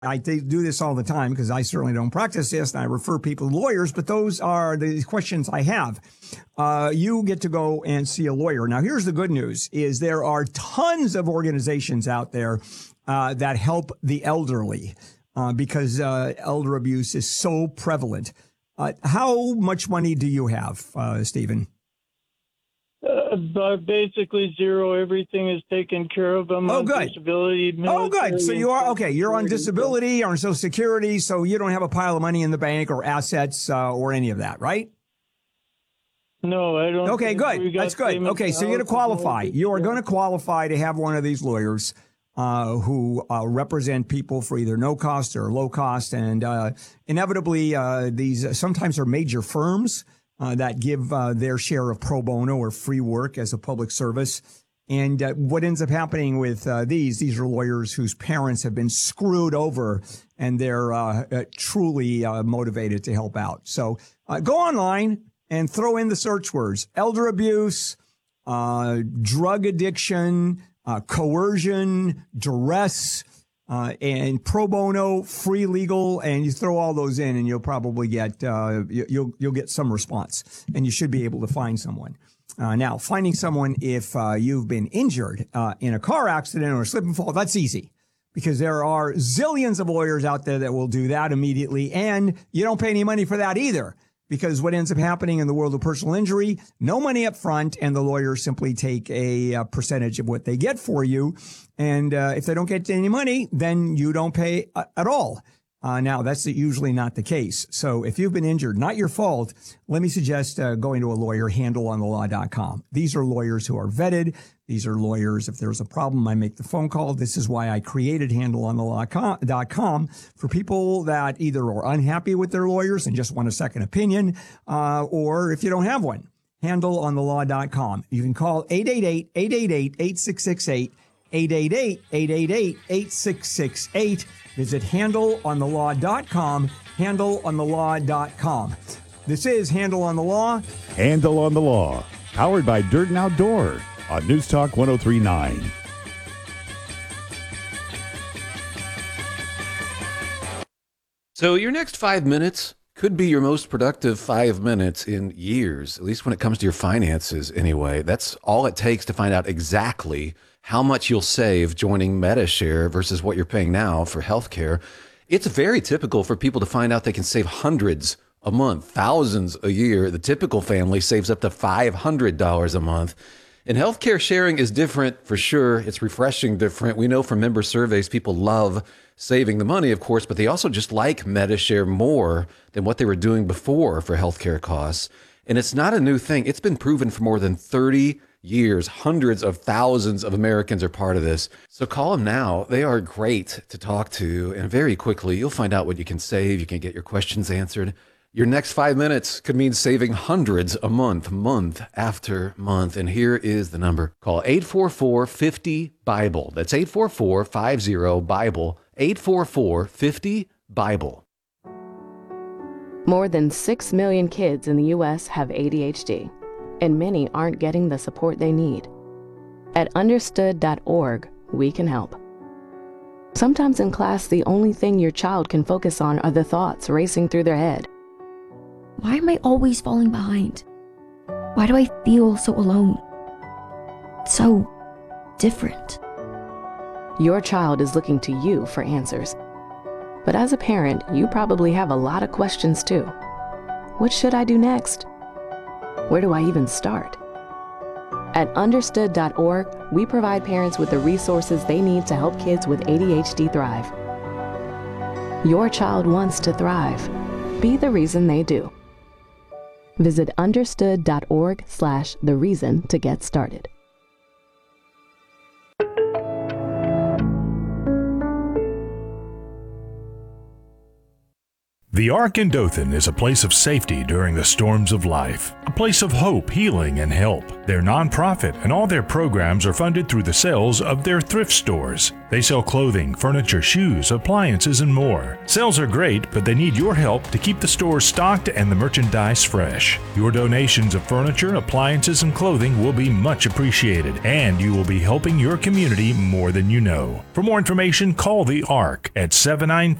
I do this all the time because I certainly don't practice this, and I refer people to lawyers, but those are the questions I have. You get to go and see a lawyer. Now, here's the good news, is there are tons of organizations out there that help the elderly because elder abuse is so prevalent. How much money do you have, Stephen? Basically zero. Everything is taken care of. I'm on good. Disability. Oh, good. So you are, okay, you're on disability, on Social Security, so you don't have a pile of money in the bank or assets or any of that, right? No, I don't. Okay, good. That's good. Okay, so you're going to qualify. You are going to qualify to have one of these lawyers who represent people for either no cost or low cost. And inevitably, these sometimes are major firms that give their share of pro bono or free work as a public service. And what ends up happening with these are lawyers whose parents have been screwed over, and they're truly motivated to help out. So go online and throw in the search words: elder abuse, drug addiction, coercion, duress, and pro bono, free legal, and you throw all those in, and you'll probably get you'll get some response, and you should be able to find someone. Now, finding someone if you've been injured in a car accident or a slip and fall, that's easy, because there are zillions of lawyers out there that will do that immediately, and you don't pay any money for that either. Because what ends up happening in the world of personal injury, no money up front, and the lawyers simply take a percentage of what they get for you. And if they don't get any money, then you don't pay at all. Now, that's usually not the case. So if you've been injured, not your fault, let me suggest going to a lawyer, handleonthelaw.com. These are lawyers who are vetted. These are lawyers, if there's a problem, I make the phone call. This is why I created handleonthelaw.com, for people that either are unhappy with their lawyers and just want a second opinion, or if you don't have one, handleonthelaw.com. You can call 888-888-8668, 888-888-8668. Visit handleonthelaw.com, handleonthelaw.com. This is Handle on the Law. Handle on the Law, powered by Dirt and Outdoor on News Talk 103.9. So your next 5 minutes could be your most productive 5 minutes in years, at least when it comes to your finances anyway. That's all it takes to find out exactly how much you'll save joining Medi-Share versus what you're paying now for healthcare. It's very typical for people to find out they can save hundreds a month, thousands a year. The typical family saves up to $500 a month. And healthcare sharing is different for sure. It's refreshing different. We know from member surveys, people love saving the money, of course, but they also just like Medi-Share more than what they were doing before for healthcare costs. And it's not a new thing. It's been proven for more than 30 years. Hundreds of thousands of Americans are part of this. So call them now. They are great to talk to. And very quickly, you'll find out what you can save. You can get your questions answered. Your next 5 minutes could mean saving hundreds a month, month after month. And here is the number. Call 844-50-BIBLE. That's 844-50-BIBLE. 844-50-BIBLE. More than 6 million kids in the U.S. have ADHD, and many aren't getting the support they need. At understood.org, we can help. Sometimes in class, the only thing your child can focus on are the thoughts racing through their head. Why am I always falling behind? Why do I feel so alone? So different. Your child is looking to you for answers. But as a parent, you probably have a lot of questions too. What should I do next? Where do I even start? At understood.org, we provide parents with the resources they need to help kids with ADHD thrive. Your child wants to thrive. Be the reason they do. Visit understood.org/thereason to get started. The Ark in Dothan is a place of safety during the storms of life, a place of hope, healing, and help. They're nonprofit, and all their programs are funded through the sales of their thrift stores. They sell clothing, furniture, shoes, appliances, and more. Sales are great, but they need your help to keep the stores stocked and the merchandise fresh. Your donations of furniture, appliances, and clothing will be much appreciated, and you will be helping your community more than you know. For more information, call the Ark at 793